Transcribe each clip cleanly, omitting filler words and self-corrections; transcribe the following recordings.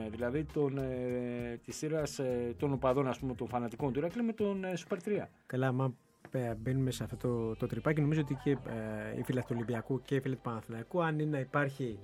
δηλαδή της σειράς των οπαδών, ας πούμε, των φανατικών του Ηράκλειο με τον Super 3. Καλά, μα μπαίνουμε σε αυτό το τρυπάκι, νομίζω ότι και οι φίλοι του Ολυμπιακού και οι φίλοι του Παναθηναϊκού, αν είναι να υπάρχει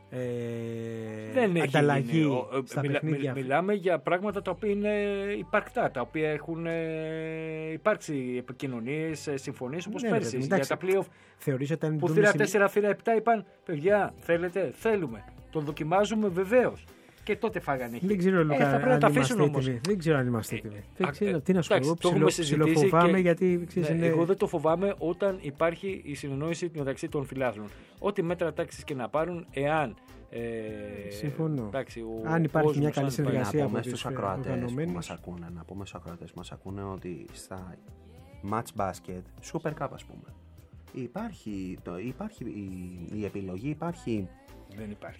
ανταλλαγή στα παιχνίδια. Μιλάμε για πράγματα τα οποία είναι υπαρκτά, τα οποία έχουν υπάρξει επικοινωνίες, συμφωνίες, όπως πέρσι. Για τα play-off που θύρα 4, θύρα 7 είπαν, παιδιά, θέλετε, θέλουμε, τον δοκιμάζουμε βεβαίως. Και τότε φάγανε. Δεν ξέρω, Λουκά, θα πρέπει να τα αφήσουν όμως. Δεν ξέρω αν είμαστε έτοιμοι. Δεν ξέρω τι να σου πω. Ψιλοφοβάμαι γιατί είναι... Εγώ δεν το φοβάμαι όταν υπάρχει η συνεννόηση μεταξύ των φιλάθλων. Ό,τι μέτρα τάξης και να πάρουν, εάν. Συμφωνώ. Εντάξει, αν υπάρχει μια καλή συνεργασία από τους ακροατές που μας ακούνε, να πούμε στους ακροατές που μας ακούνε ότι στα match basket, Super Cup ας πούμε, υπάρχει η επιλογή, υπάρχει. Δεν υπάρχει.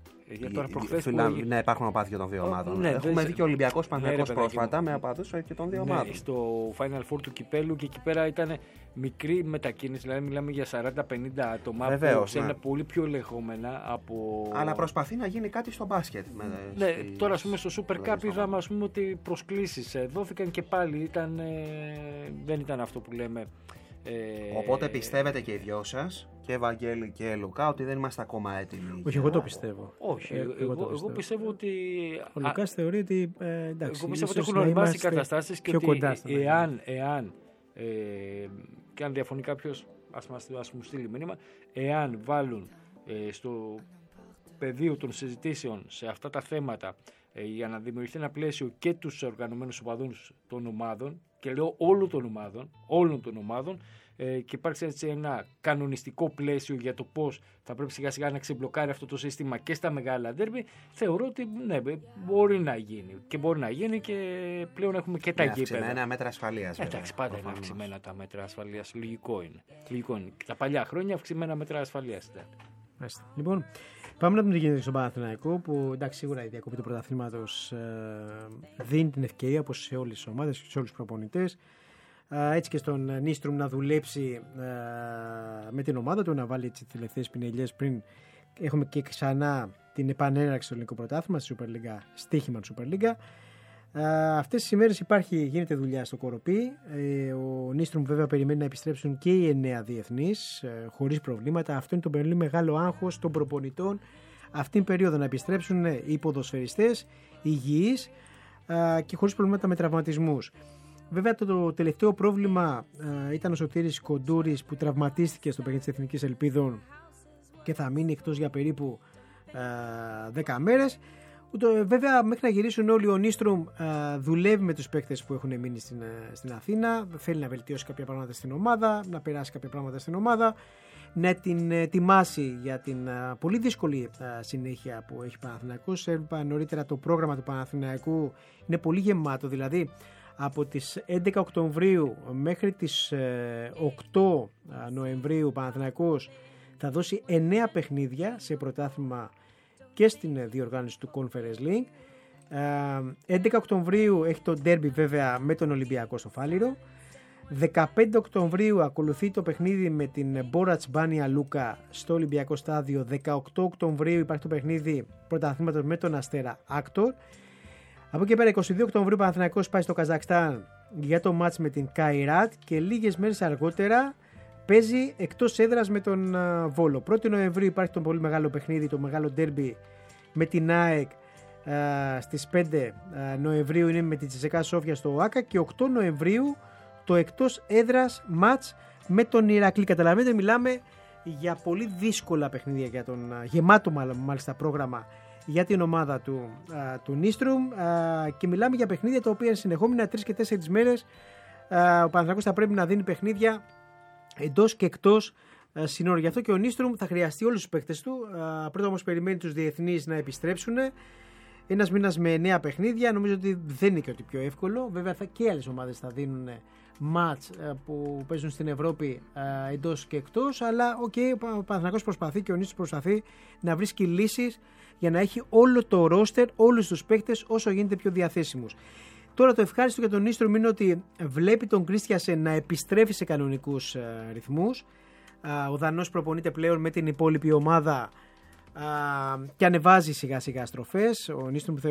Να υπάρχουν οπαδοί και των δύο ομάδων. Έχουμε δει και Ολυμπιακός Παναθηναϊκός πρόσφατα με οπαδούς και των δύο ομάδων. Στο Final Four του κυπέλου και εκεί πέρα ήταν μικρή μετακίνηση, δηλαδή μιλάμε για 40-50 άτομα. Βεβαίως, που είναι πολύ πιο ελεγχόμενα από. Αλλά προσπαθεί να γίνει κάτι στο μπάσκετ. Τώρα, ας πούμε, στο Super Cup είδαμε, ας πούμε, ότι προσκλήσεις δόθηκαν και πάλι δεν ήταν αυτό που λέμε. Οπότε πιστεύετε και οι δυο σας, και Βαγγέλη και Λουκά, ότι δεν είμαστε ακόμα έτοιμοι? Όχι, εγώ το πιστεύω. Όχι, εγώ πιστεύω ότι. Ο Λουκάς θεωρεί ότι. Εντάξει, εγώ πιστεύω ότι έχουν οριμάσει οι καταστάσεις και ότι εάν και αν διαφωνεί κάποιος, ας μου στείλει μήνυμα, εάν βάλουν στο πεδίο των συζητήσεων σε αυτά τα θέματα για να δημιουργηθεί ένα πλαίσιο και τους οργανωμένους οπαδούς των ομάδων, και λέω όλων των ομάδων, και υπάρξει έτσι ένα κανονιστικό πλαίσιο για το πώς θα πρέπει σιγά σιγά να ξεμπλοκάρει αυτό το σύστημα και στα μεγάλα ντέρμπι, θεωρώ ότι ναι, μπορεί να γίνει. Και μπορεί να γίνει και πλέον έχουμε και τα γήπεδα. Αυξημένα μέτρα ασφαλείας. Εντάξει, πάντα είναι αυξημένα τα μέτρα ασφαλείας. Λογικό είναι. Τα παλιά χρόνια αυξημένα μέτρα ασφαλείας. Λοιπόν, πάμε να δούμε τι γίνεται στον Παναθηναϊκό, που εντάξει, σίγουρα η διακοπή του πρωταθλήματος δίνει την ευκαιρία, όπως σε όλες τις ομάδες και σε όλους τους προπονητές, έτσι και στον Νίστρουμ να δουλέψει με την ομάδα του, να βάλει τις τελευταίες πινελιές πριν έχουμε και ξανά την επανέναρξη στο ελληνικό πρωτάθλημα, στη Super League, στοίχημα του Super League. Αυτές τις ημέρες γίνεται δουλειά στο Κοροπή. Ο Νίστρουμ βέβαια περιμένει να επιστρέψουν και οι 9 διεθνείς χωρίς προβλήματα. Αυτό είναι το πολύ μεγάλο άγχος των προπονητών αυτήν την περίοδο, να επιστρέψουν οι ποδοσφαιριστές υγιείς και χωρίς προβλήματα με τραυματισμούς. Βέβαια το τελευταίο πρόβλημα ήταν ο Σωτήρης Κοντούρης, που τραυματίστηκε στο παιχνίδι της Εθνικής Ελπίδων και θα μείνει εκτός για περίπου 10 μέρες. Βέβαια, μέχρι να γυρίσουν όλοι, ο Νίστρουμ δουλεύει με τους παίκτες που έχουν μείνει στην Αθήνα. Θέλει να βελτιώσει κάποια πράγματα στην ομάδα, να περάσει κάποια πράγματα στην ομάδα, να την ετοιμάσει για την πολύ δύσκολη συνέχεια που έχει ο Παναθηναϊκός. Έλειπα νωρίτερα, το πρόγραμμα του Παναθηναϊκού είναι πολύ γεμάτο, δηλαδή από τις 11 Οκτωβρίου μέχρι τις 8 Νοεμβρίου ο Παναθηναϊκός θα δώσει 9 παιχνίδια σε πρωτάθλημα και στην διοργάνωση του Conference League. 11 Οκτωβρίου έχει το ντέρμπι βέβαια με τον Ολυμπιακό στο Φάληρο. 15 Οκτωβρίου ακολουθεί το παιχνίδι με την Μπόρατς Μπάνια Λούκα στο Ολυμπιακό Στάδιο. 18 Οκτωβρίου υπάρχει το παιχνίδι πρωταθλήματος με τον Αστέρα Άκτορ. Από εκεί πέρα 22 Οκτωβρίου ο Παναθηναϊκός πάει στο Καζακστάν για το μάτς με την Καϊράτ και λίγες μέρες αργότερα παίζει εκτός έδρας με τον Βόλο. 1η Νοεμβρίου υπάρχει το πολύ μεγάλο παιχνίδι, το μεγάλο ντέρμπι με την ΑΕΚ. Στις 5 Νοεμβρίου είναι με την Τσεσεκά Σόφια στο ΟΑΚΑ και 8 Νοεμβρίου το εκτός έδρας μάτς με τον Ηρακλή. Καταλαβαίνετε, μιλάμε για πολύ δύσκολα παιχνίδια, για τον γεμάτο μάλιστα πρόγραμμα για την ομάδα του Νίστρουμ, και μιλάμε για παιχνίδια τα οποία συνεχόμενα 3 και 4 μέρες ο Παναθηναϊκός θα πρέπει να δίνει παιχνίδια εντός και εκτός συνόρων. Γι' αυτό και ο Νίστρουμ θα χρειαστεί όλους τους παίκτες του. Πρώτα όμως περιμένει τους διεθνείς να επιστρέψουν. Ένας μήνας με 9 παιχνίδια, νομίζω ότι δεν είναι και ότι πιο εύκολο. Βέβαια και άλλες ομάδες θα δίνουν μάτς που παίζουν στην Ευρώπη εντός και εκτός, αλλά ο Παναθηναϊκός προσπαθεί και ο Νίστρουμ προσπαθεί να βρίσκει λύσεις για να έχει όλο το ρόστερ, όλους τους παίκτες όσο γίνεται πιο διαθέσιμους. Τώρα το ευχάριστο για τον Νίστρουμ είναι ότι βλέπει τον Κρίστιασεν να επιστρέφει σε κανονικούς ρυθμούς. Ο Δανός προπονείται πλέον με την υπόλοιπη ομάδα και ανεβάζει σιγά σιγά στροφές. Ο Νίστρουμ